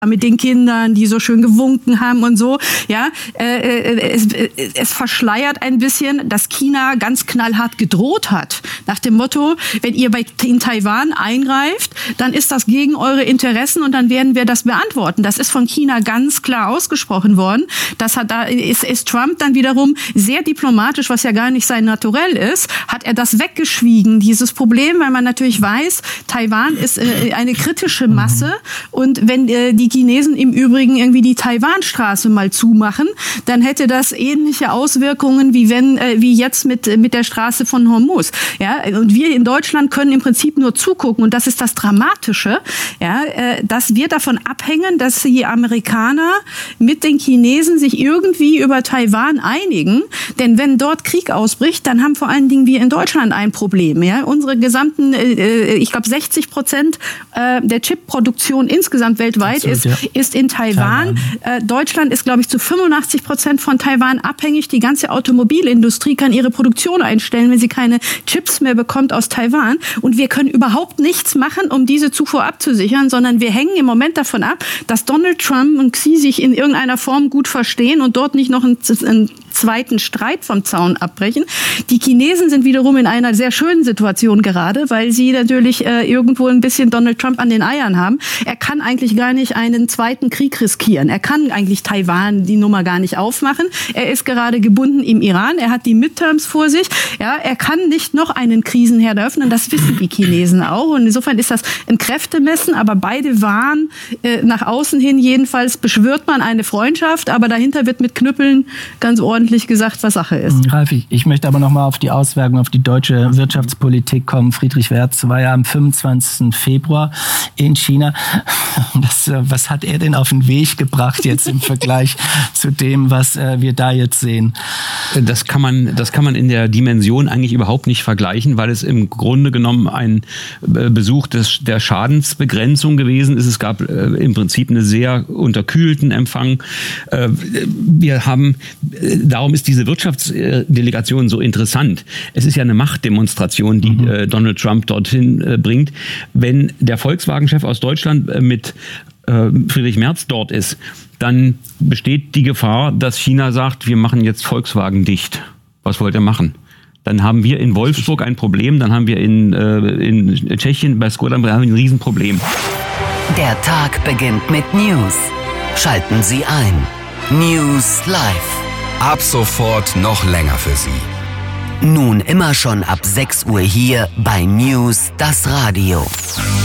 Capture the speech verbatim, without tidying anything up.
mit den Kindern, die so schön gewunken haben und so, ja, äh, es, es verschleiert ein bisschen, dass China ganz knallhart gedroht hat, nach dem Motto, wenn ihr bei, in Taiwan eingreift, dann ist das gegen eure Interessen und dann werden wir das beantworten. Das ist von China ganz klar ausgesprochen worden. Das hat, da ist, ist Trump dann wiederum sehr diplomatisch, was ja gar nicht sein Naturell ist, hat er das weggeschwiegen, dieses Problem, weil man natürlich weiß, Taiwan ist äh, eine kritische Masse und wenn äh, die Chinesen im Übrigen irgendwie die Taiwanstraße mal zumachen, dann hätte das ähnliche Auswirkungen wie wenn äh, wie jetzt mit mit der Straße von Hormuz. Ja, und wir in Deutschland können im Prinzip nur zugucken und das ist das Dramatische, ja, äh, dass wir davon abhängen, dass die Amerikaner mit den Chinesen sich irgendwie über Taiwan einigen, denn wenn dort Krieg ausbricht, dann haben vor allen Dingen wir in Deutschland ein Problem. Ja, unsere gesamten, äh, ich glaube sechzig Prozent äh, der Chipproduktion insgesamt weltweit Absolut, ist ja. ist in Taiwan. Taiwan. Äh, Deutschland ist, glaube ich, zu fünfundachtzig Prozent von Taiwan abhängig. Die ganze Automobilindustrie kann ihre Produktion einstellen, wenn sie keine Chips mehr bekommt aus Taiwan. Und wir können überhaupt nichts machen, um diese Zufuhr abzusichern, sondern wir hängen im Moment davon ab, dass Donald Trump und Xi sich in irgendeiner Form gut verstehen und dort nicht noch einen, einen zweiten Streit vom Zaun abbrechen. Die Chinesen sind wiederum in einer sehr schönen Situation gerade, weil sie natürlich äh, irgendwo ein bisschen Donald Trump an den Eiern haben. Er kann eigentlich gar nicht einen zweiten Krieg riskieren. Er kann eigentlich Taiwan die Nummer gar nicht aufmachen. Er ist gerade gebunden im Iran. Er hat die Midterms vor sich. Ja, er kann nicht noch einen Krisenherd öffnen. Das wissen die Chinesen auch. Und insofern ist das ein Kräftemessen. Aber beide waren äh, nach außen hin jedenfalls beschwört man eine Freundschaft. Aber dahinter wird mit Knüppeln ganz ordentlich gesagt, was Sache ist. Ralf, ich, ich möchte aber noch mal auf die Auswirkungen auf die deutsche Wirtschaftspolitik kommen. Friedrich Merz war ja am fünfundzwanzigsten Februar in China. Das, was hat er denn auf den Weg gebracht jetzt im Vergleich zu dem, was äh, wir da jetzt sehen? Das kann man, das kann man in der Dimension eigentlich überhaupt nicht vergleichen, weil es im Grunde genommen ein Besuch des, der Schadensbegrenzung gewesen ist. Es gab äh, im Prinzip einen sehr unterkühlten Empfang. Äh, wir haben Darum ist diese Wirtschaftsdelegation so interessant. Es ist ja eine Machtdemonstration, die mhm. äh, Donald Trump dorthin äh, bringt. Wenn der Volkswagen-Chef aus Deutschland äh, mit äh, Friedrich Merz dort ist, dann besteht die Gefahr, dass China sagt, wir machen jetzt Volkswagen dicht. Was wollt ihr machen? Dann haben wir in Wolfsburg ein Problem, dann haben wir in, äh, in Tschechien bei Skoda ein Riesenproblem. Der Tag beginnt mit News. Schalten Sie ein. News Live. Ab sofort noch länger für Sie. Nun immer schon ab sechs Uhr hier bei News, das Radio.